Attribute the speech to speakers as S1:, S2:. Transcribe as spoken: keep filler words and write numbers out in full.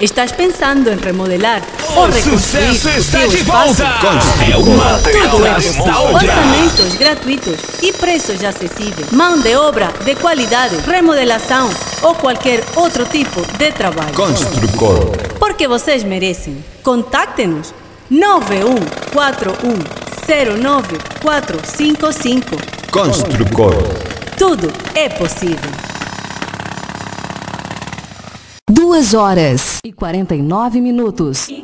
S1: Estás pensando em remodelar ou reconstruir
S2: Sucesso
S1: o
S2: está
S1: teu
S2: de
S1: espaço?
S2: volta! É uma
S1: Tudo é
S2: atrás da
S1: possível.
S2: outra!
S1: Orçamentos gratuitos e preços acessíveis. Mão de obra de qualidade, remodelação ou qualquer outro tipo de trabalho.
S3: Construcor.
S1: Porque vocês merecem. Contacte-nos nove um quatro um zero nove quatro cinco cinco.
S3: Construcor.
S1: Tudo é possível.
S4: Duas horas e quarenta e nove minutos.